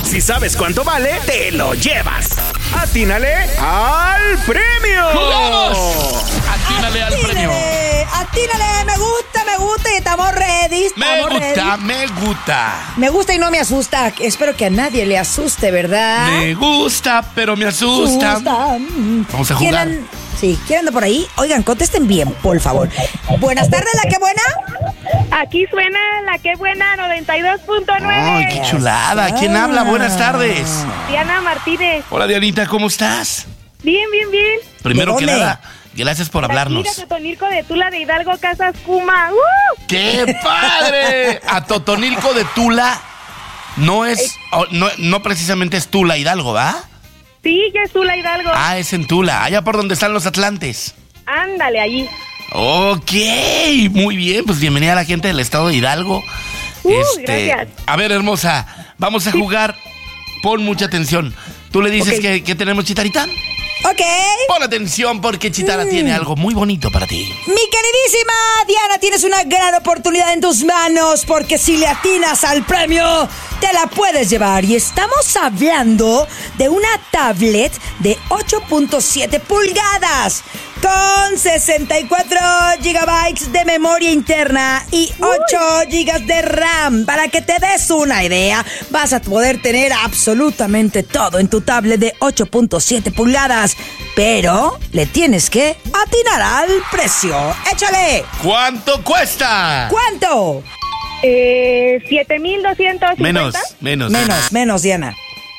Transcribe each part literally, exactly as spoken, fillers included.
Si sabes cuánto vale, te lo llevas. ¡Atínale al premio! ¡Jugamos! ¡Atínale al premio! ¡Atínale! Me gusta, me gusta y estamos ready. Me estamos gusta, ready. me gusta. Me gusta y no me asusta. Espero que a nadie le asuste, ¿verdad? Me gusta, pero me asusta. Asusta. Vamos a ¿Quién jugar. an- Sí, ¿quién anda por ahí? Oigan, contesten bien, por favor. Buenas tardes, ¿la que buena? Aquí suena la que buena noventa y dos punto ¡Ay, nueve. qué chulada! ¿Quién habla? Buenas tardes. Diana Martínez. Hola, Dianita, ¿cómo estás? Bien, bien, bien. Primero ¿De que dónde? nada, gracias por hablarnos. Aquí de Totonilco de Tula de Hidalgo, Casas Cuma. ¡Uh! ¡Qué padre! A Totonilco de Tula no es, oh, no, no precisamente es Tula Hidalgo, ¿va? Sí, ya es Tula Hidalgo. Ah, es en Tula, allá por donde están los Atlantes. Ándale, allí. Ok, muy bien, pues bienvenida a la gente del estado de Hidalgo. Uh, gracias. A ver, hermosa, vamos a jugar. Pon mucha atención. ¿Tú le dices Ok. que, que tenemos, Chitarita? Ok. Pon atención porque Chitara Mm. tiene algo muy bonito para ti. Mi queridísima Diana, tienes una gran oportunidad en tus manos porque si le atinas al premio, te la puedes llevar. Y estamos hablando de una tablet de ocho punto siete pulgadas con sesenta y cuatro gigabytes de memoria interna y ocho gigas de RAM. Para que te des una idea, vas a poder tener absolutamente todo en tu tablet de ocho punto siete pulgadas. Pero le tienes que atinar al precio. ¡Échale! ¿Cuánto cuesta? ¿Cuánto? Eh, siete mil doscientos cincuenta. Menos, menos. Menos, menos, Diana.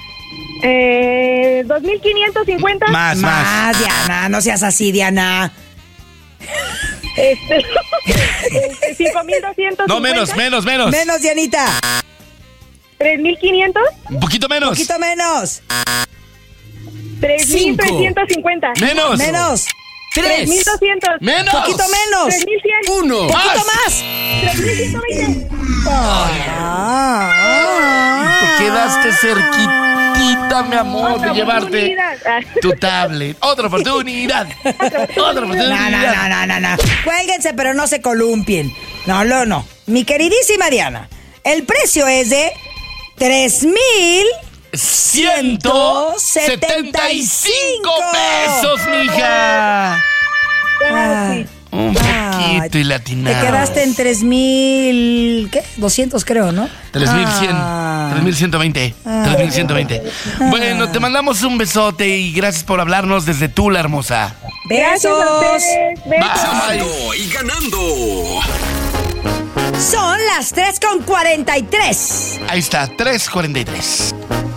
Eh, dos mil quinientos cincuenta. Más, más. Más, Diana, no seas así, Diana. Este, este, cinco mil doscientos cincuenta. No, menos, menos, menos. Menos, Dianita. tres mil quinientos. Un poquito menos. Poquito menos. tres mil trescientos cincuenta. Menos. Menos. tres mil doscientos. Menos. Poquito menos. tres mil cien. Uno. Poquito Más. más. tres mil ciento veinte. Ah, Te quedaste cerquitita, mi amor, Otra de llevarte oportunidad. Ah. tu tablet. Otra oportunidad. Otra No, oportunidad. no, no, no, no. Cuélguense, pero no se columpien. No, no, no. Mi queridísima Diana, el precio es de tres mil ciento setenta y cinco pesos, mija. Ay, Un ay, poquito y latinado. Te quedaste en tres mil, ¿qué? doscientos creo, ¿no? tres mil cien, Ah. tres mil ciento veinte, Ah. tres mil ciento veinte. Bueno, te mandamos un besote y gracias por hablarnos desde Tula, hermosa. Gracias a Besos. ustedes. Besos. Bye. Ganando y ganando. Son las tres con cuarenta y tres. Ahí está, tres cuarenta y tres.